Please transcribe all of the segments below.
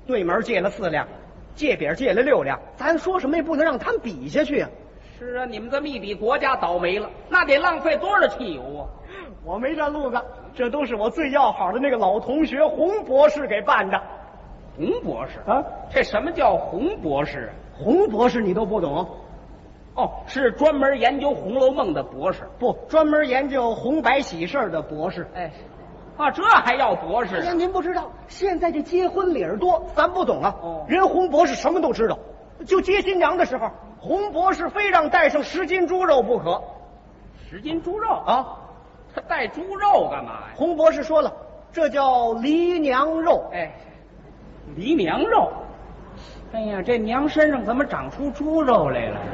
对门借了4两，借饼借了6两，咱说什么也不能让他们比下去啊。 是啊，你们这么一比，国家倒霉了，那得浪费多少汽油啊！ 我没这路子，这都是我最要好的那个老同学洪博士给办的。 洪博士啊， 这什么叫洪博士？ 洪博士你都不懂？ 哦，是专门研究《红楼梦》的博士， 不，专门研究红白喜事的博士。 哎，啊，这还要博士？ 哎呀，您不知道，现在这结婚礼儿多，咱不懂啊。 哦， 人洪博士什么都知道，就接新娘的时候，洪博士非让带上10斤猪肉不可。 10斤猪肉啊？ 他带猪肉干嘛呀？ 洪博士说了，这叫离娘肉。 哎，离娘肉。哎呀，这娘身上怎么长出猪肉来了？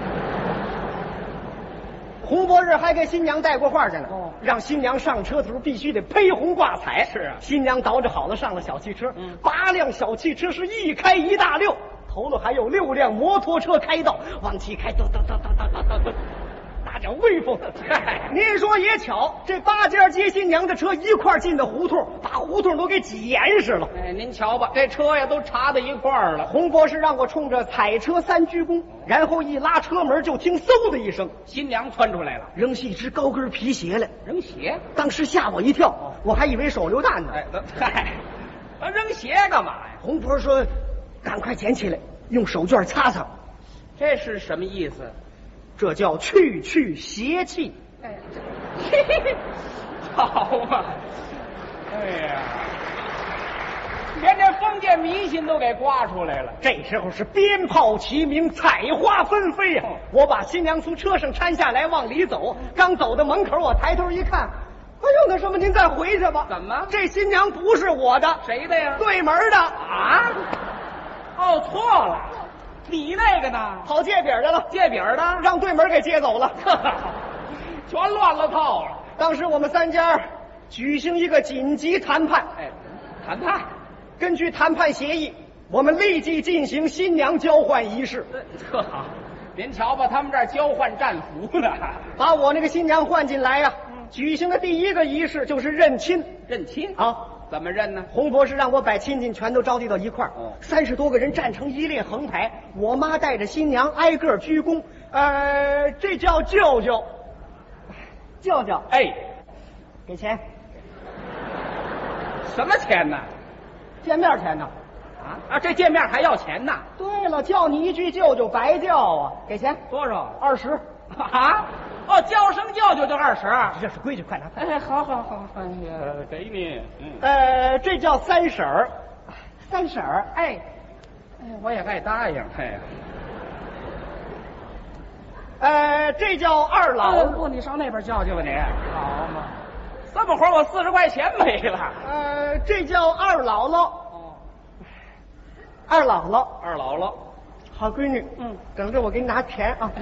洪博士还给新娘带过话去呢，让新娘上车的时候必须得披红挂彩。 是啊， 新娘捯饬好了，上了小汽车，8辆小汽车是一开一大溜，头了还有6辆摩托车开道，往起开，噔噔噔噔噔噔噔，大点威风。您说也巧，这8家接新娘的车一块进的胡同，把胡同都给挤严实了。 哎，您瞧吧，这车呀都插到一块儿了。 洪博士让我冲着踩车3鞠躬，然后一拉车门，就听嗖的一声， 新娘窜出来了， 扔下一只高跟皮鞋来， 扔鞋， 当时吓我一跳，我还以为手榴弹呢。 哎，嗨，扔鞋干嘛呀？ 洪博士说：“赶快捡起来，用手绢擦擦。” 这是什么意思？ 这叫去邪气。 哎，嘿嘿嘿，好嘛！哎呀，连这封建迷信都给刮出来了。 这时候是鞭炮齐鸣，彩花纷飞呀！我把新娘从车上搀下来，往里走。刚走到门口，我抬头一看，哎呦，那什么，您再回去吧。 怎么？ 这新娘不是我的， 谁的呀？ 对门的啊！哦，错了，你那个呢？ 跑借饼去了， 借饼的让对门给接走了， 全乱了套了。 当时我们3家举行一个紧急谈判。 哎，谈判。 根据谈判协议，我们立即进行新娘交换仪式。 特好，您瞧吧，他们这儿交换战服呢。 把我那个新娘换进来呀，举行的第一个仪式就是认亲。 认亲啊？ 怎么认呢？ 洪博士让我把亲戚全都招集到一块儿，30多个人站成一列横排，我妈带着新娘挨个鞠躬。这叫舅舅，舅舅， 哎， 给钱。 什么钱呢？ 见面钱呢？ 啊，这见面还要钱呢？ 对了，叫你一句舅舅白叫啊，给钱多少 ？20。 啊？哦，叫声舅舅就20， 这是规矩，快拿。 哎，好，哎呀，给你。 这叫3婶儿。3婶儿， 哎，我也该答应。 这叫2老。 不，你上那边叫去吧你。好嘛，这么会儿我40块钱没了。 这叫2姥姥。2姥姥， 二姥姥， 好闺女，等着我给你拿钱啊。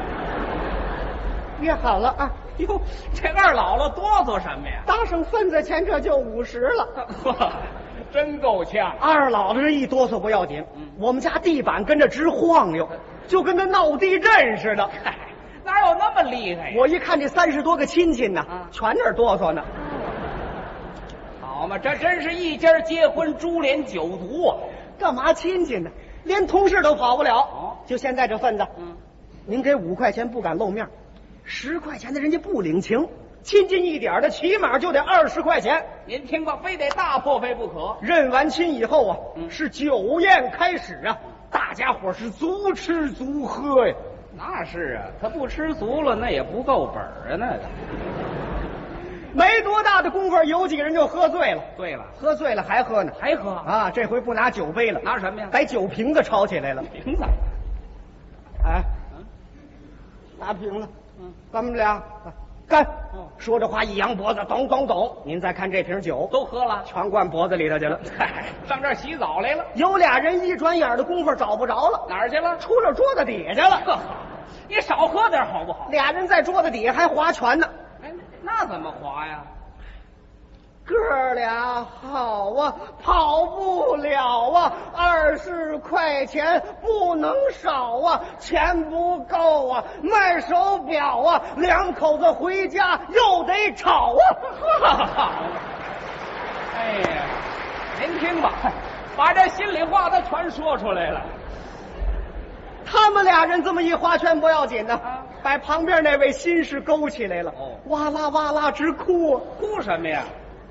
约好了啊。 哟，这二姥姥哆嗦什么呀？ 搭上份子钱，这就50了。 真够呛。 二姥姥这一哆嗦不要紧，我们家地板跟着直晃悠，就跟那闹地震似的。 哪有那么厉害呀？ 我一看这30多个亲戚呢，全那儿哆嗦呢。 好嘛，这真是一家结婚株连9族啊！ 干嘛亲戚呢？连同事都跑不了。就现在这份子，您给5块钱不敢露面，10块钱的人家不领情，亲近一点的起码就得20块钱。 您听吧，非得大破费不可。 认完亲以后啊，是酒宴开始啊，大家伙是足吃足喝呀。 那是啊，他不吃足了，那也不够本啊，那个。 没多大的功夫，有几个人就喝醉了。 对了， 喝醉了还喝呢， 还喝啊！这回不拿酒杯了， 拿什么呀？ 把酒瓶子抄起来了。 瓶子， 哎，拿瓶子，咱们俩干。说着话一扬脖子，咚咚咚。您再看这瓶酒， 都喝了， 全灌脖子里头去了。 上这儿洗澡来了。 有俩人一转眼的功夫找不着了， 哪儿去了？ 出了桌子底下去了。 呵，你少喝点好不好？ 俩人在桌子底下还划拳呢。 哎，那怎么划呀？ 哥俩好啊，跑不了啊，20块钱不能少啊，钱不够啊，卖手表啊，2口子回家又得吵啊。 哎呀，您听吧， 把这心里话他全说出来了。 他们俩人这么一划拳不要紧呢， 啊把旁边那位心事勾起来了， 哦哇啦哇啦直哭啊！ 哭什么呀？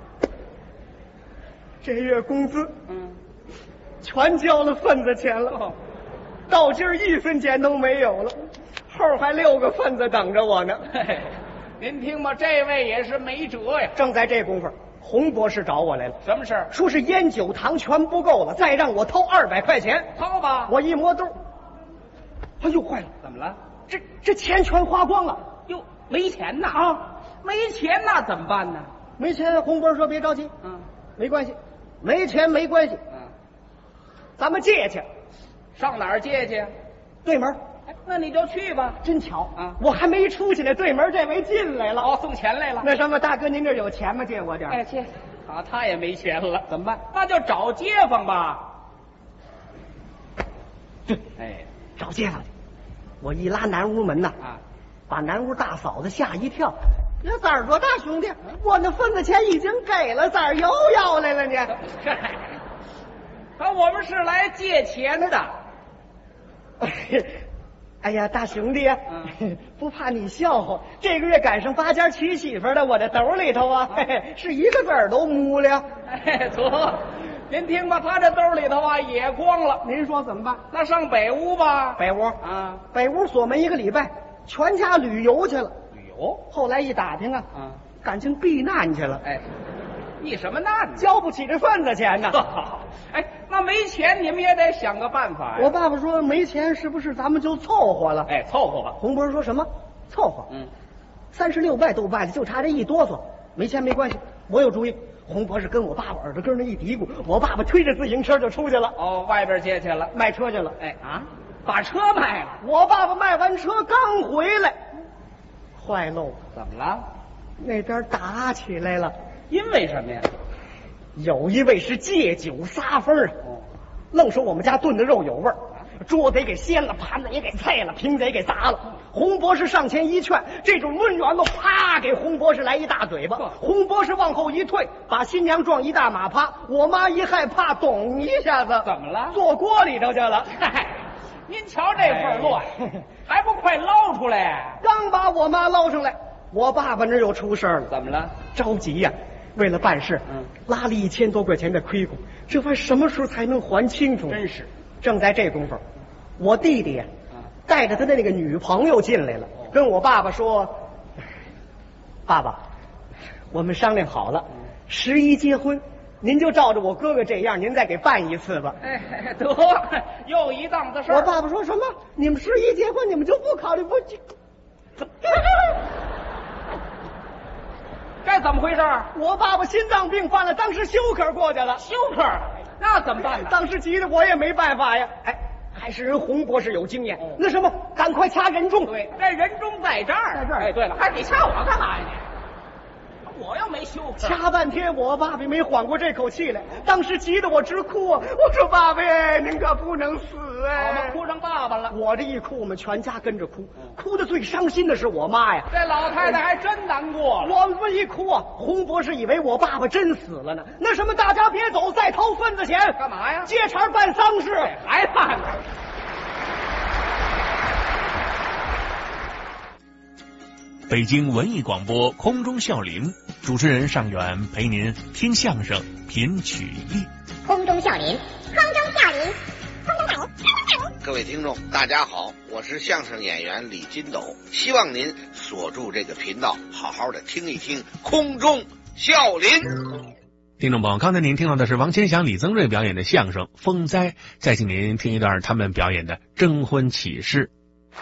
这月工资嗯， 全交了份子钱了， 哦， 到今儿1分钱都没有了，后还6个份子等着我呢。 嘿嘿，您听吧，这位也是没辙呀。 正在这功夫，洪博士找我来了， 什么事儿？ 说是烟酒糖全不够了，再让我掏200块钱。 掏吧。 我一摸兜，哎呦坏了， 怎么了？ 这钱全花光了哟，没钱呐！ 啊！ 没钱那怎么办呢？ 没钱，洪博士说别着急， 嗯没关系，没钱没关系， 嗯， 咱们借去。 上哪儿借去？ 对门， 哎，那你就去吧。 真巧啊我还没出去呢，对门这位进来了。 哦，送钱来了。 那什么，大哥您这有钱吗？借我点儿。 哎，借。啊，他也没钱了， 怎么办？ 那就找街坊吧。 对， 哎， 找街坊去。我一拉南屋门呐， 啊， 把南屋大嫂子吓一跳。这崽儿多大兄弟？我那份子钱已经给了，崽儿又要来了呢。 可我们是来借钱的。 哎呀，大兄弟啊，不怕你笑话，这个月赶上8家娶媳妇的，我这兜里头啊，是一个子儿都木了。 哎，得，您听吧，他这兜里头啊也光了。 您说怎么办？ 那上北屋吧。 北屋啊， 北屋锁门1个礼拜，全家旅游去了。 旅游。 后来一打听啊， 啊， 感情避难去了， 哎，避什么难呢？ 交不起这份子钱呢。 哎，那没钱你们也得想个办法呀。 我爸爸说没钱，是不是咱们就凑合了？ 哎，凑合吧。 洪博士说什么？凑合。 嗯 36拜都拜了，就差这一哆嗦。没钱没关系，我有主意。洪博士跟我爸爸耳朵根那一嘀咕，我爸爸推着自行车就出去了， 哦，外边借去了。 卖车去了。 哎啊，把车卖了。 我爸爸卖完车刚回来，坏喽， 怎么了？ 那边打起来了。 因为什么呀？ 有一位是借酒撒疯啊， 哦， 愣说我们家炖的肉有味儿，桌子也给掀了，盘子也给菜了，瓶子也给砸了。洪博士上前一劝，这种抡圆了，啪给洪博士来一大嘴巴。洪博士往后一退，把新娘撞一大马趴。我妈一害怕，咚一下子怎么了？ 坐锅里头去了。 嗨，您瞧这份乱，还不快捞出来？ 刚把我妈捞上来，我爸爸那儿又出事儿了。 怎么了？ 着急呀、为了办事，拉了1000多块钱的亏空，这玩意儿什么时候才能还清楚？ 真是。 正在这功夫，我弟弟呀、带着他的那个女朋友进来了，跟我爸爸说：“爸爸，我们商量好了，11结婚，您就照着我哥哥这样，您再给办一次吧。” 哎，得，又一档子事儿。 我爸爸说什么？你们11结婚，你们就不考虑不？ 这怎么回事？ 我爸爸心脏病犯了，当时休克过去了。 休克，那怎么办呢？ 当时急得我也没办法呀。哎，还是人洪博士有经验。那什么，赶快掐人中。 对，这人中在这儿， 在这儿哎，对了，还你掐我干嘛呀你？我又没休克。 掐半天，我爸爸没缓过这口气来，当时急得我直哭啊！我说爸爸，您可不能死哎！ 我们哭成爸爸了。 我这一哭，我们全家跟着哭，哭得最伤心的是我妈呀。 这老太太还真难过了。 我们一哭啊，洪博士以为我爸爸真死了呢。那什么，大家别走，再掏份子钱。 干嘛呀？ 接茬办丧事。 还办呢？ 北京文艺广播空中笑林，主持人尚远陪您听相声品曲艺。 空中笑林，空中笑林，空中笑林。 各位听众，大家好，我是相声演员李金斗，希望您锁住这个频道，好好的听一听空中笑林。 听众朋友，刚才您听到的是王千祥、李增瑞表演的相声《风灾》，再请您听一段他们表演的《征婚启事》。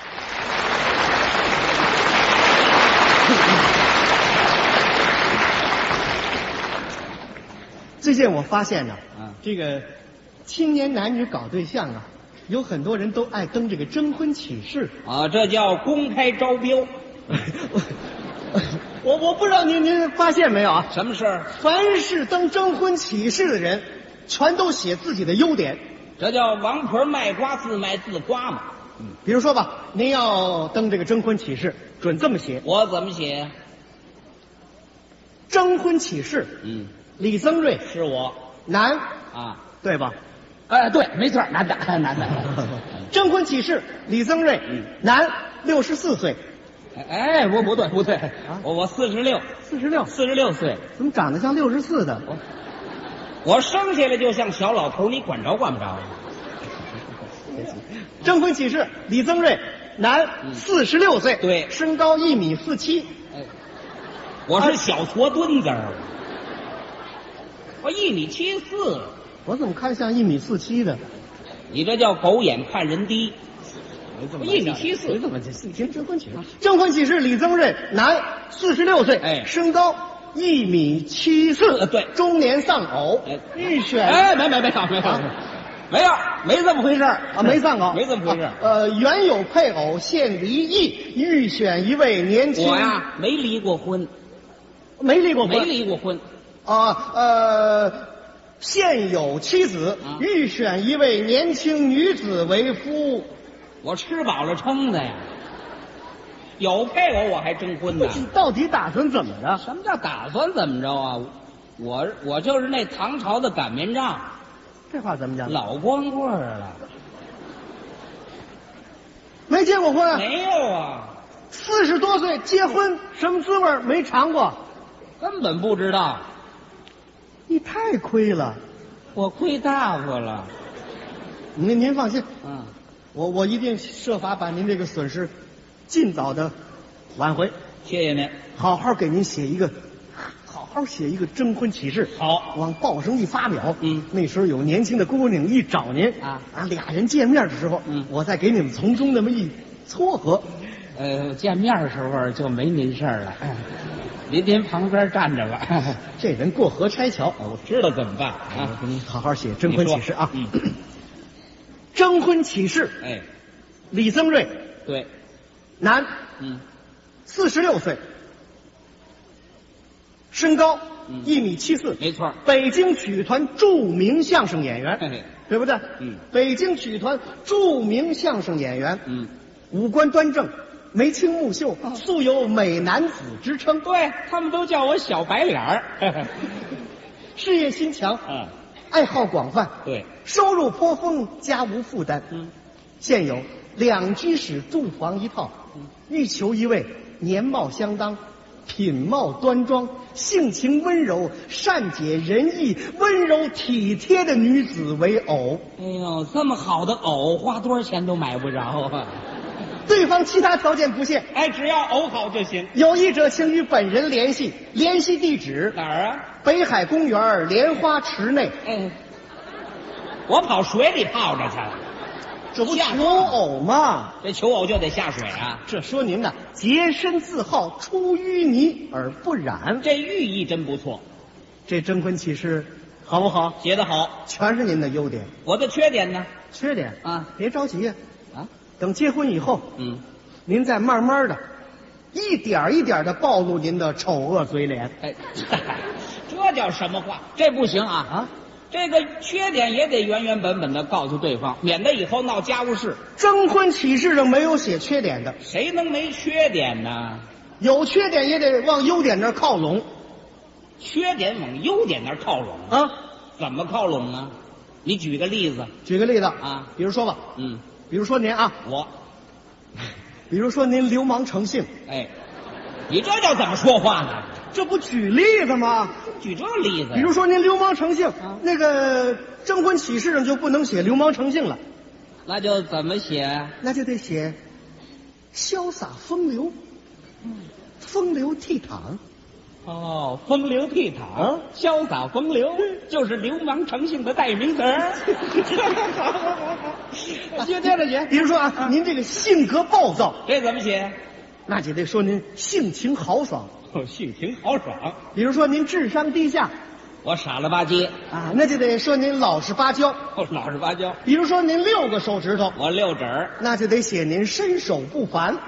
最近我发现呢，这个青年男女搞对象啊，有很多人都爱登这个征婚启事啊，这叫公开招标。 我不知道您发现没有啊？ 什么事儿？ 凡是登征婚启事的人，全都写自己的优点。 这叫王婆卖瓜，自卖自夸嘛。 比如说吧，您要登这个征婚启事，准这么写： 我怎么写？ 征婚启事，李增瑞是我男啊， 对吧？ 对，没错，男的。 征婚启事李增瑞，男，64岁。 哎，不对，我46 46 岁， 怎么长得像64的？ 我生下来就像小老头，你管着管不着？ 征婚启事李增瑞，男，46岁， 对， 身高1.47米。 我是小矬墩子，我1.74米， 我怎么看像1.47米的？ 你这叫狗眼看人低。1.74米， 你怎么一听征婚启事？征婚启事李增瑞，男，46岁，身高1.74米， 对， 中年丧偶，预选。 没这么回事啊，没丧偶， 没这么回事。 原有配偶现离异，预选一位年轻。 我呀，没离过婚。 现有妻子，预选一位年轻女子为夫。 我吃饱了撑的呀，有配偶我还征婚呢。 你到底打算怎么着？ 什么叫打算怎么着啊？我就是那唐朝的擀面杖。 这话怎么讲？ 老光棍了。 没结过婚？ 没有啊。 40多岁结婚什么滋味没尝过？ 根本不知道。 你太亏了。 我亏大发了。 您放心，我一定设法把您这个损失尽早的挽回。 谢谢您。 好好给您写一个征婚启事， 好， 往报上一发表。那时候有年轻的姑娘一找您俩人见面的时候，我再给你们从中那么一撮合。 见面的时候就没您事儿了。您旁边站着吧。 这人过河拆桥， 我知道怎么办啊！ 给您好好写征婚启事啊。征婚启事，李增瑞， 对， 男，46岁，身高1.74米， 没错， 北京曲艺团著名相声演员，对不对？北京曲艺团著名相声演员，五官端正，眉清目秀，素有美男子之称。 对，他们都叫我小白脸儿。 事业心强，爱好广泛， 对， 收入颇丰，家无负担。现有2居室住房一套，欲求一位年貌相当、品貌端庄、性情温柔、善解人意、温柔体贴的女子为偶。 哎呦，这么好的偶，花多少钱都买不着啊！ 对方其他条件不限， 只要偶好就行。 有意者请与本人联系，联系地址哪儿啊？ 北海公园莲花池内。 我跑水里泡着去了， 这不求偶吗？ 这求偶就得下水啊！ 这说您呢，洁身自好，出淤泥而不染。 这寓意真不错。 这征婚启事好不好？ 写得好， 全是您的优点。 我的缺点呢？ 缺点啊， 别着急呀，等结婚以后，您再慢慢的，一点一点的暴露您的丑恶嘴脸。 这叫什么话？这不行啊！这个缺点也得原原本本的告诉对方，免得以后闹家务事。 征婚启事上没有写缺点的， 谁能没缺点呢？ 有缺点也得往优点那儿靠拢。 缺点往优点那儿靠拢啊？ 怎么靠拢呢？你举个例子。 举个例子啊， 比如说吧，比如说您啊，比如说您流氓成性。 你这叫怎么说话呢？ 这不举例子吗？ 举这例子。 比如说您流氓成性，那个征婚启事上就不能写流氓成性了。 那就怎么写？ 那就得写潇洒风流，风流倜傥。 风流倜傥，潇洒风流，就是流氓成性的代名词。 接着写，比如说啊，您这个性格暴躁， 这怎么写？ 那就得说您性情豪爽。 性情豪爽。 比如说您智商低下， 我傻了吧唧啊，那就得说您老实巴交。 老实巴交。 比如说您6个手指头， 我6指， 那就得写您身手不凡。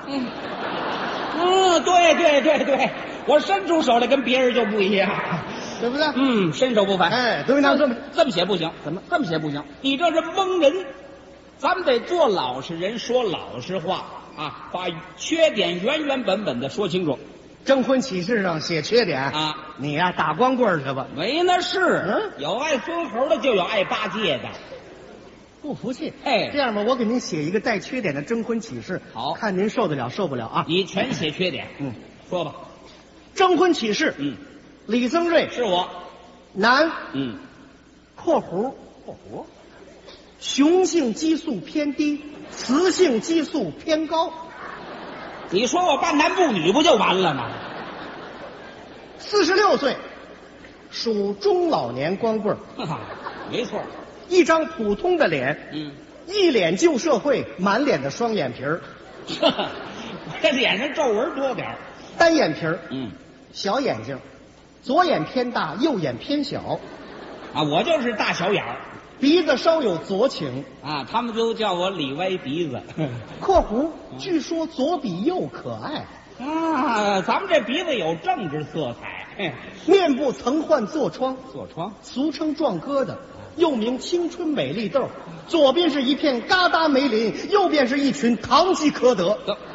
对，我伸出手来跟别人就不一样， 对不对？ 身手不凡。 对，那这么写不行。怎么这么写不行？你这是蒙人。咱们得做老实人，说老实话啊，把缺点原原本本的说清楚。 征婚启事上写缺点啊， 你呀打光棍去吧。 没那事。有爱孙猴的，就有爱八戒的。 不服气？ 哎这样吧，我给您写一个带缺点的征婚启事， 好看您受得了受不了啊？ 你全写缺点，说吧。 征婚启事，李增瑞， 是我， 男， 括弧， 雄性激素偏低，雌性激素偏高。 你说我半男不女不就完了吗 46岁，属中老年光棍， 没错， 一张普通的脸，一脸旧社会，满脸的双眼皮儿， 我这脸上皱纹多点儿， 单眼皮儿，小眼睛，左眼偏大，右眼偏小， 啊，我就是大小眼儿鼻子稍有左倾， 啊，他们都叫我李歪鼻子。 括弧据说左比右可爱， 啊，咱们这鼻子有政治色彩， 面部曾患痤疮，俗称壮疙瘩，又名青春美丽痘，左边是一片疙瘩梅林，右边是一群堂吉诃德。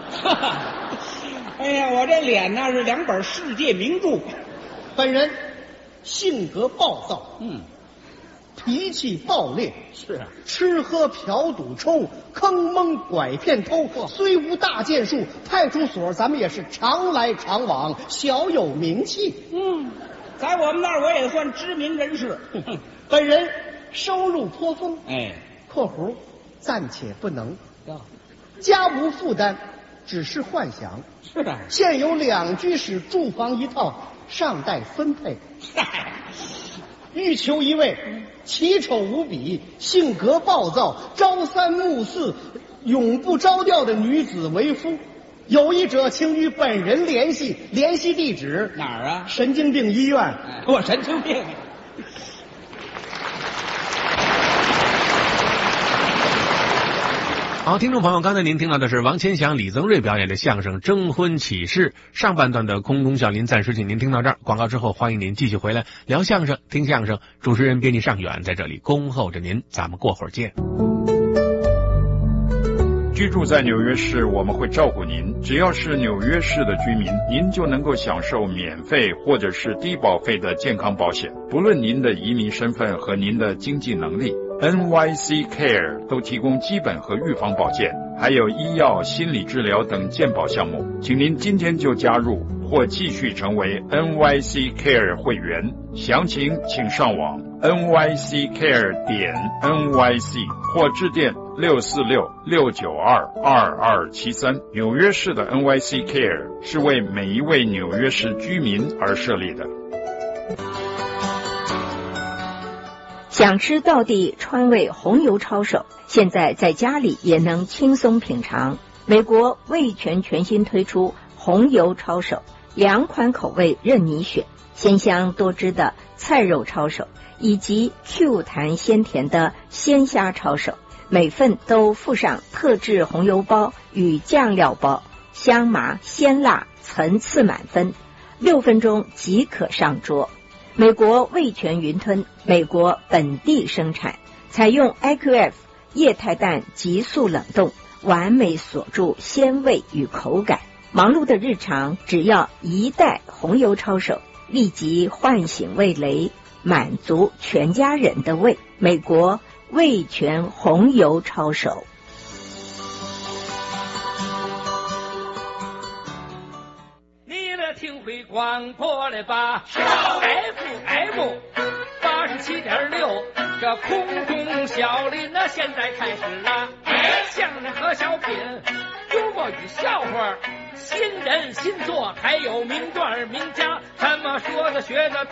哎呀，我这脸呢是2本世界名著。 本人性格暴躁，脾气暴烈， 是啊， 吃喝嫖赌抽，坑蒙拐骗偷，虽无大建树，派出所咱们也是常来常往，小有名气。 在我们那儿我也算知名人士。 本人收入颇丰，括弧暂且不能，家无负担，只是幻想。 是的， 现有2居室住房1套，尚待分配。欲求一位奇丑无比、性格暴躁、朝三暮四、永不着调的女子为夫。有意者请与本人联系，联系地址哪儿啊？ 神经病医院。 我神经病。 好，听众朋友，刚才您听到的是王千祥、李增瑞表演的相声《征婚启事》上半段的空中笑林，暂时请您听到这儿。广告之后，欢迎您继续回来聊相声、听相声。主持人编辑尚远在这里恭候着您，咱们过会儿见。 居住在纽约市，我们会照顾您。只要是纽约市的居民，您就能够享受免费或者是低保费的健康保险，不论您的移民身份和您的经济能力。NYC Care 都提供基本和预防保健，还有医药、心理治疗等健保项目。请您今天就加入或继续成为 NYC Care 会员，详情请上网 nyccare.nyc 或致电646-692-2273。纽约市的 NYC Care 是为每一位纽约市居民而设立的。 想吃道地川味红油抄手，现在在家里也能轻松品尝。美国味全全新推出红油抄手，2款口味任你选，鲜香多汁的菜肉抄手，以及 Q 弹鲜甜的鲜虾抄手，每份都附上特制红油包与酱料包，香麻鲜辣，层次满分，6分钟即可上桌。美国味全云吞，美国本地生产，采用 IQF 液态氮急速冷冻，完美锁住鲜味与口感。忙碌的日常，只要1袋红油抄手，立即唤醒味蕾，满足全家人的胃。美国味全红油抄手。 听会广播了吧？FM 87.6，这空中小林呢，现在开始了。相声和小品，幽默与笑话，新人新作，还有名段名家，怎么说的学的都。